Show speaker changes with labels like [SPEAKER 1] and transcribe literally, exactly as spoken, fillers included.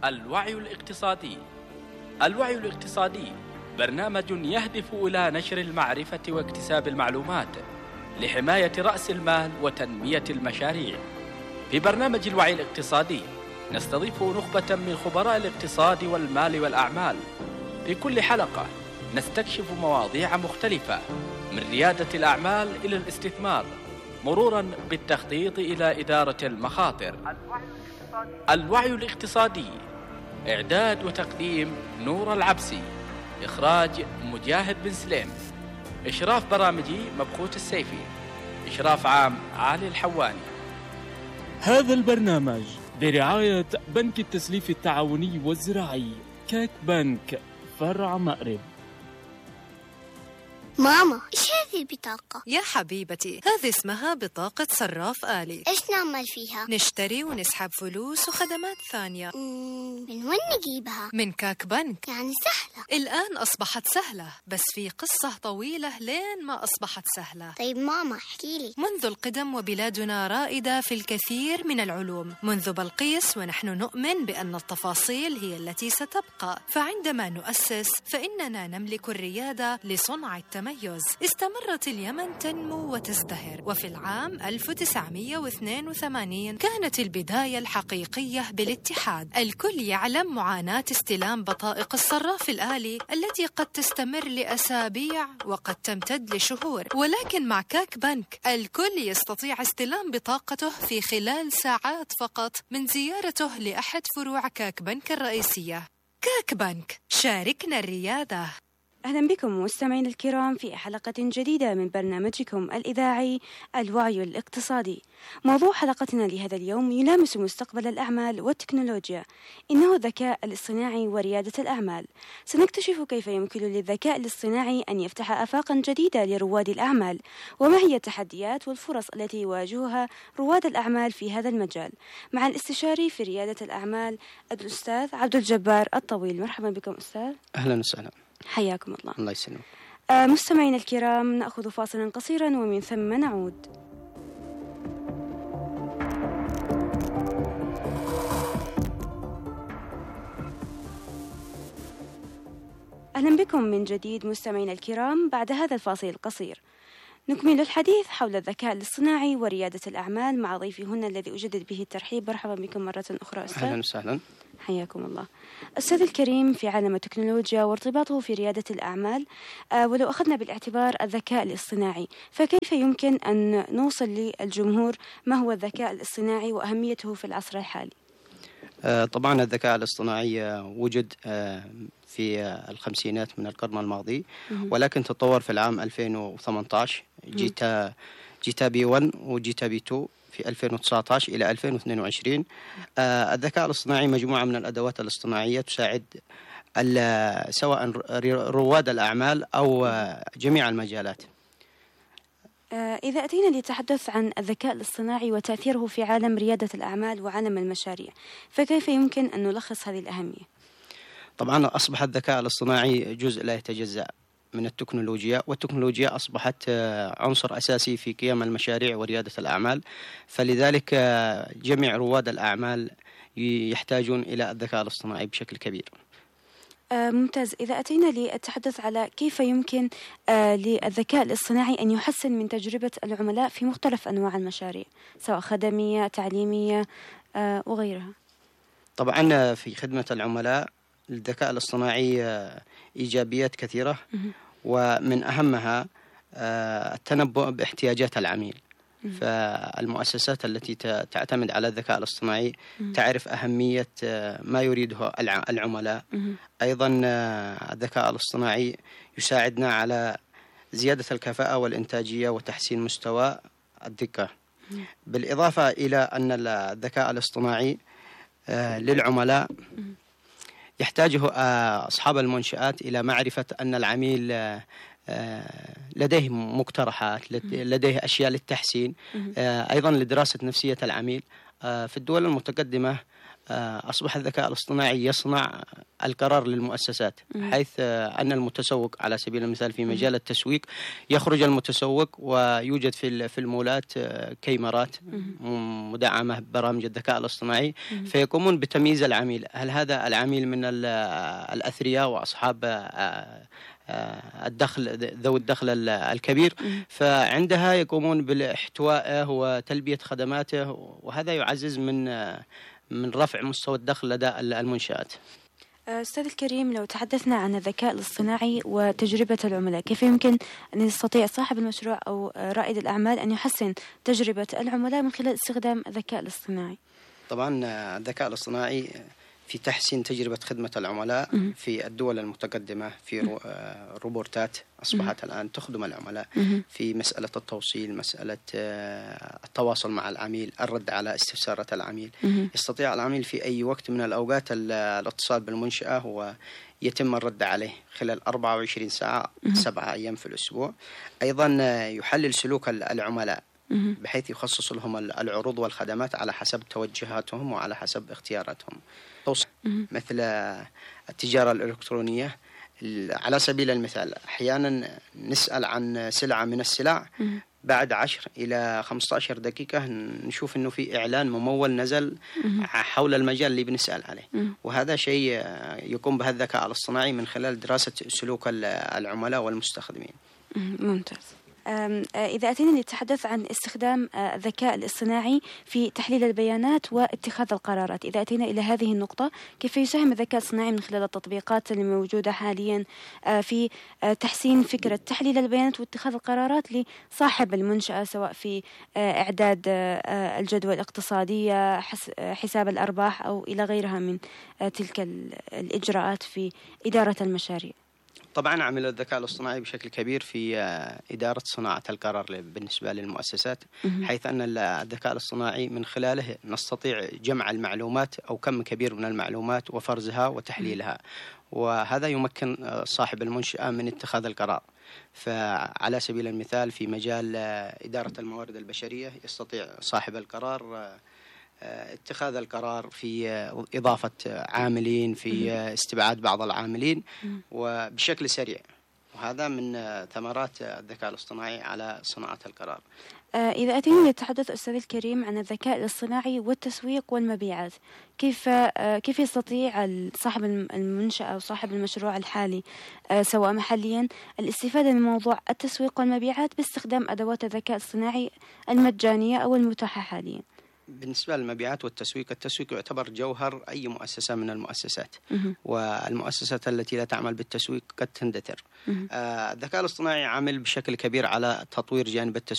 [SPEAKER 1] الوعي الاقتصادي. الوعي الاقتصادي برنامج يهدف إلى نشر المعرفة واكتساب المعلومات لحماية رأس المال وتنمية المشاريع. في برنامج الوعي الاقتصادي نستضيف نخبة من خبراء الاقتصاد والمال والأعمال. في كل حلقة نستكشف مواضيع مختلفة، من ريادة الأعمال إلى الاستثمار، مرورا بالتخطيط إلى إدارة المخاطر. الوعي الاقتصادي، إعداد وتقديم نور العبسي، إخراج مجاهد بن سليم، إشراف برامجي مبخوت السيفي، إشراف عام علي الحواني.
[SPEAKER 2] هذا البرنامج برعاية بنك التسليف التعاوني والزراعي كاك بنك فرع مأرب.
[SPEAKER 3] ماما، إيش هذه البطاقة؟
[SPEAKER 4] يا حبيبتي، هذه اسمها بطاقة صراف آلي.
[SPEAKER 3] إيش نعمل فيها؟
[SPEAKER 4] نشتري ونسحب فلوس وخدمات ثانية.
[SPEAKER 3] مم، من وين نجيبها؟
[SPEAKER 4] من كاك بنك.
[SPEAKER 3] يعني سهلة؟
[SPEAKER 4] الآن أصبحت سهلة، بس في قصة طويلة لين ما أصبحت سهلة.
[SPEAKER 3] طيب ماما احكي لي.
[SPEAKER 4] منذ القدم وبلادنا رائدة في الكثير من العلوم، منذ بلقيس ونحن نؤمن بأن التفاصيل هي التي ستبقى، فعندما نؤسس فإننا نملك الريادة لصنع التميز. استمرت اليمن تنمو وتزدهر، وفي العام ألف وتسعمئة واثنين وثمانين كانت البداية الحقيقية بالاتحاد. الكل يعلم معاناة استلام بطائق الصراف الآلي التي قد تستمر لأسابيع وقد تمتد لشهور، ولكن مع كاك بنك الكل يستطيع استلام بطاقته في خلال ساعات فقط من زيارته لأحد فروع كاك بنك الرئيسية. كاك بنك، شاركنا الريادة.
[SPEAKER 5] أهلا بكم مستمعين الكرام في حلقة جديدة من برنامجكم الإذاعي الوعي الاقتصادي. موضوع حلقتنا لهذا اليوم يلامس مستقبل الأعمال والتكنولوجيا، إنه الذكاء الاصطناعي وريادة الأعمال. سنكتشف كيف يمكن للذكاء الاصطناعي أن يفتح آفاقا جديدة لرواد الأعمال، وما هي التحديات والفرص التي يواجهها رواد الأعمال في هذا المجال، مع الاستشاري في ريادة الأعمال الأستاذ عبد الجبار الطويل. مرحبا بكم أستاذ.
[SPEAKER 6] أهلا وسهلا.
[SPEAKER 5] حياكم الله.
[SPEAKER 6] الله يسلمك.
[SPEAKER 5] آه مستمعين الكرام، نأخذ فاصلا قصيرا ومن ثم نعود. أهلا بكم من جديد مستمعين الكرام بعد هذا الفاصل القصير. نكمل الحديث حول الذكاء الاصطناعي وريادة الأعمال مع ضيفي هنا الذي أجدد به الترحيب. مرحبا بكم مرة أخرى أستاذ.
[SPEAKER 6] أهلا وسهلا.
[SPEAKER 5] حياكم الله. أستاذ الكريم، في عالم التكنولوجيا وارتباطه في ريادة الأعمال، آه ولو أخذنا بالاعتبار الذكاء الاصطناعي، فكيف يمكن أن نوصل للجمهور ما هو الذكاء الاصطناعي وأهميته في العصر الحالي؟
[SPEAKER 6] آه طبعا الذكاء الاصطناعي وجد آه في الخمسينات من القرن الماضي، ولكن تطور في العام ألفين وثمانية عشر. جيتا جيتا بي واحد وجيتا بي اثنين في ألفين وتسعة عشر إلى ألفين واثنين وعشرين. آه الذكاء الاصطناعي مجموعة من الأدوات الاصطناعية تساعد سواء رواد الأعمال أو جميع المجالات.
[SPEAKER 5] إذا أتينا للتحدث عن الذكاء الاصطناعي وتأثيره في عالم ريادة الأعمال وعالم المشاريع، فكيف يمكن أن نلخص هذه الأهمية؟
[SPEAKER 6] طبعا أصبح الذكاء الاصطناعي جزء لا يتجزأ من التكنولوجيا، والتكنولوجيا أصبحت عنصر أساسي في قيام المشاريع وريادة الأعمال، فلذلك جميع رواد الأعمال يحتاجون إلى الذكاء الاصطناعي بشكل كبير.
[SPEAKER 5] آه ممتاز. إذا أتينا للتحدث على كيف يمكن آه للذكاء الاصطناعي أن يحسن من تجربة العملاء في مختلف أنواع المشاريع، سواء خدمية، تعليمية آه وغيرها.
[SPEAKER 6] طبعا في خدمة العملاء الذكاء الاصطناعي آه إيجابيات كثيرة، ومن أهمها آه التنبؤ باحتياجات العميل. فالمؤسسات التي تعتمد على الذكاء الاصطناعي تعرف أهمية ما يريده العملاء. أيضا الذكاء الاصطناعي يساعدنا على زيادة الكفاءة والإنتاجية وتحسين مستوى الدقة، بالإضافة إلى أن الذكاء الاصطناعي للعملاء يحتاجه أصحاب المنشآت إلى معرفة أن العميل لديه مقترحات، لديه أشياء للتحسين، أيضا لدراسة نفسية العميل، في الدول المتقدمة أصبح الذكاء الاصطناعي يصنع القرار للمؤسسات، حيث أن المتسوق على سبيل المثال في مجال التسويق يخرج المتسوق ويوجد في في المولات كاميرات مدعمة ببرامج الذكاء الاصطناعي، فيقومون بتمييز العميل، هل هذا العميل من الأثرياء وأصحاب الدخل ذوي الدخل الكبير، فعندها يقومون بالاحتوائه وتلبية خدماته، وهذا يعزز من من رفع مستوى الدخل لدى المنشآت.
[SPEAKER 5] أستاذ الكريم، لو تحدثنا عن الذكاء الاصطناعي وتجربة العملاء، كيف يمكن أن يستطيع صاحب المشروع أو رائد الأعمال أن يحسن تجربة العملاء من خلال استخدام الذكاء الاصطناعي؟
[SPEAKER 6] طبعا الذكاء الاصطناعي في تحسين تجربة خدمة العملاء في الدول المتقدمة، في روبورتات أصبحت الآن تخدم العملاء في مسألة التوصيل، مسألة التواصل مع العميل، الرد على استفسارات العميل. يستطيع العميل في أي وقت من الأوقات الاتصال بالمنشأة ويتم الرد عليه خلال أربعة وعشرين ساعة، سبعة أيام في الأسبوع. أيضا يحلل سلوك العملاء بحيث يخصص لهم العروض والخدمات على حسب توجهاتهم وعلى حسب اختياراتهم. مثل التجارة الإلكترونية على سبيل المثال، أحيانا نسأل عن سلعة من السلع، بعد عشر إلى خمسة عشر دقيقة نشوف أنه في إعلان ممول نزل حول المجال اللي بنسأل عليه، وهذا شيء يقوم به الذكاء الاصطناعي من خلال دراسة سلوك العملاء والمستخدمين.
[SPEAKER 5] ممتاز. إذا أتينا نتحدث عن استخدام الذكاء الاصطناعي في تحليل البيانات واتخاذ القرارات، إذا أتينا إلى هذه النقطة، كيف يساهم الذكاء الاصطناعي من خلال التطبيقات اللي موجودة حاليا في تحسين فكرة تحليل البيانات واتخاذ القرارات لصاحب المنشأة، سواء في إعداد الجدوى الاقتصادية، حساب الأرباح، أو إلى غيرها من تلك الإجراءات في إدارة المشاريع؟
[SPEAKER 6] طبعا عمل الذكاء الاصطناعي بشكل كبير في إدارة صناعة القرار بالنسبة للمؤسسات، حيث أن الذكاء الاصطناعي من خلاله نستطيع جمع المعلومات أو كم كبير من المعلومات وفرزها وتحليلها، وهذا يمكن صاحب المنشأة من اتخاذ القرار. فعلى سبيل المثال في مجال إدارة الموارد البشرية يستطيع صاحب القرار اتخاذ القرار في إضافة عاملين، في استبعاد بعض العاملين، وبشكل سريع، وهذا من ثمرات الذكاء الاصطناعي على صناعة القرار.
[SPEAKER 5] إذا أتينا نتحدث أستاذ الكريم عن الذكاء الاصطناعي والتسويق والمبيعات، كيف كيف يستطيع صاحب المنشأة أو صاحب المشروع الحالي سواء محليا الاستفادة من موضوع التسويق والمبيعات باستخدام أدوات الذكاء الاصطناعي المجانية أو المتاحة حاليا؟
[SPEAKER 6] بالنسبة للمبيعات والتسويق، التسويق يعتبر جوهر أي مؤسسة من المؤسسات، والمؤسسات التي لا تعمل بالتسويق قد تندثر. آه الذكاء الاصطناعي عامل بشكل كبير على تطوير جانب التسويق